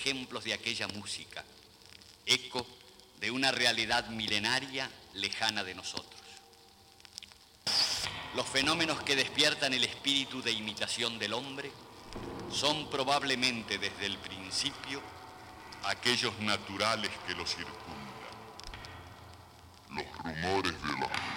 ejemplos de aquella música, eco de una realidad milenaria lejana de nosotros. Los fenómenos que despiertan el espíritu de imitación del hombre son probablemente desde el principio aquellos naturales que lo circundan. Los rumores de las